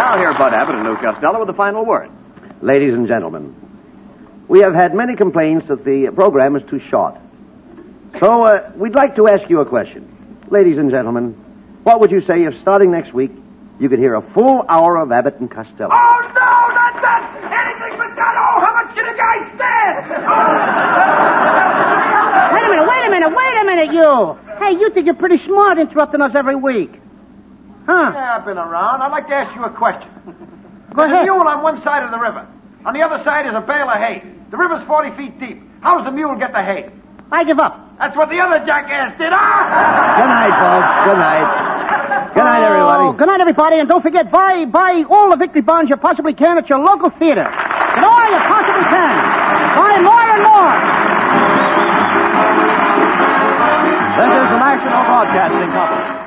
Now here, Bud Abbott and Lou Costello with the final word. Ladies and gentlemen, we have had many complaints that the program is too short. So we'd like to ask you a question. Ladies and gentlemen, what would you say if starting next week you could hear a full hour of Abbott and Costello? Oh, no, that's anything but that. Oh, how much should a guy stand? Wait a minute, you. Hey, you think you're pretty smart interrupting us every week. Huh? Yeah, I've been around. I'd like to ask you a question. Go ahead. There's a mule on one side of the river. On the other side is a bale of hay. The river's 40 feet deep. How does the mule get the hay? I give up. That's what the other jackass did. Good night, folks. Good night. Good night, everybody. Good night, everybody. And don't forget, buy all the victory bonds you possibly can at your local theater. And all you possibly can. Buy more and more. This is the National Broadcasting Company.